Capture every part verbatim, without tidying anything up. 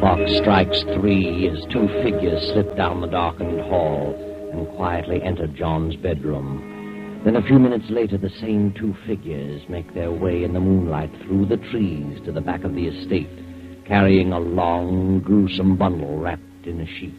clock strikes three as two figures slip down the darkened hall and quietly enter John's bedroom. Then a few minutes later, the same two figures make their way in the moonlight through the trees to the back of the estate, carrying a long, gruesome bundle wrapped in a sheet.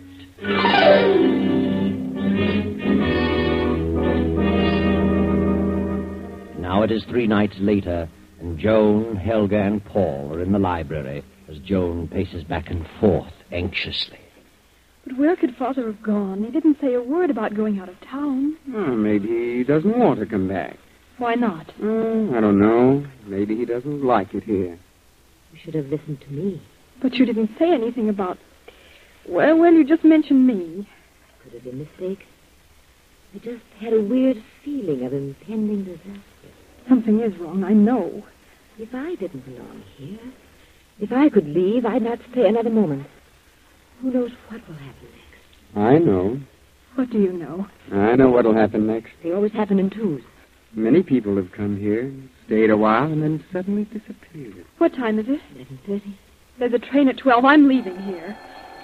Now it is three nights later, and Joan, Helga, and Paul are in the library as Joan paces back and forth anxiously. But where could Father have gone? He didn't say a word about going out of town. Oh, maybe he doesn't want to come back. Why not? Uh, I don't know. Maybe he doesn't like it here. You should have listened to me. But you didn't say anything about... Well, well, you just mentioned me. Could have been a mistake. I just had a weird feeling of impending disaster. Something is wrong, I know. If I didn't belong here, if I could leave, I'd not stay another moment. Who knows what will happen next? I know. What do you know? I know what'll happen next. They always happen in twos. Many people have come here, stayed a while, and then suddenly disappeared. What time is it? eleven thirty. There's a train at twelve. I'm leaving here.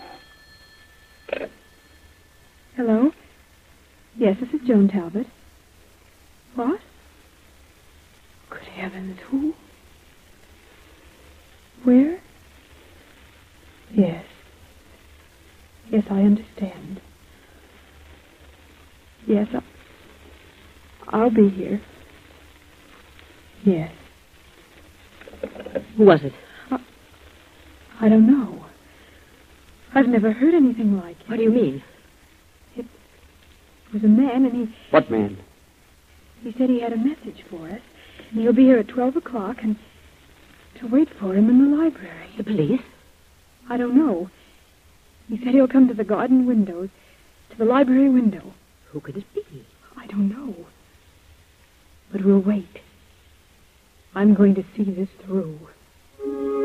Hello? Yes, this is Joan Talbot. What? Good heavens, who? Where? Yes. Yes, I understand. Yes, I... I'll be here. Yes. Who was it? I... I don't know. I've never heard anything like it. What do you mean? It was a man, and he... What man? He said he had a message for us, and he'll be here at twelve o'clock, and to wait for him in the library. The police? I don't know. He said he'll come to the garden windows, to the library window. Who could it be? I don't know. But we'll wait. I'm going to see this through.